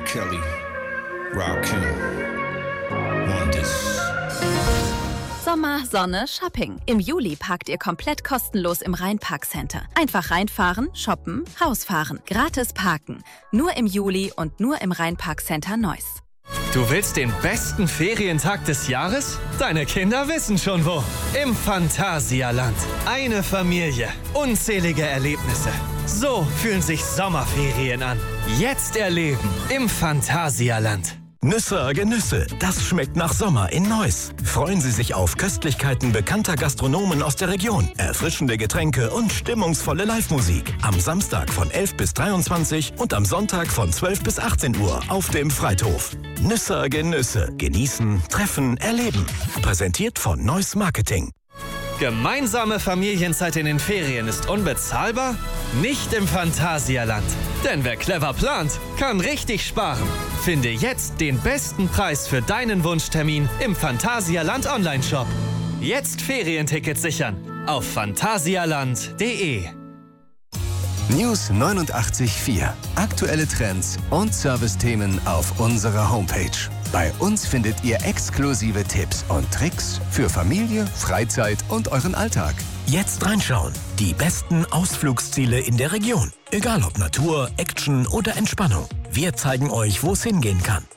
Kelly, Rakim, Wonders. Sommer, Sonne, Shopping. Im Juli parkt ihr komplett kostenlos im Rhein-Park-Center. Einfach reinfahren, shoppen, rausfahren. Gratis parken. Nur im Juli und nur im Rhein-Park-Center Neuss. Du willst den besten Ferientag des Jahres? Deine Kinder wissen schon wo. Im Phantasialand. Eine Familie. Unzählige Erlebnisse. So fühlen sich Sommerferien an. Jetzt erleben im Phantasialand. Nüsse, Genüsse, das schmeckt nach Sommer in Neuss. Freuen Sie sich auf Köstlichkeiten bekannter Gastronomen aus der Region, erfrischende Getränke und stimmungsvolle Live-Musik. Am Samstag von 11 bis 23 und am Sonntag von 12 bis 18 Uhr auf dem Freithof. Nüsse, Genüsse, genießen, treffen, erleben. Präsentiert von Neuss Marketing. Gemeinsame Familienzeit in den Ferien ist unbezahlbar? Nicht im Phantasialand. Denn wer clever plant, kann richtig sparen. Finde jetzt den besten Preis für deinen Wunschtermin im Phantasialand Online-Shop. Jetzt Ferientickets sichern auf phantasialand.de. News 89.4. Aktuelle Trends und Servicethemen auf unserer Homepage. Bei uns findet ihr exklusive Tipps und Tricks für Familie, Freizeit und euren Alltag. Jetzt reinschauen. Die besten Ausflugsziele in der Region. Egal ob Natur, Action oder Entspannung. Wir zeigen euch, wo es hingehen kann.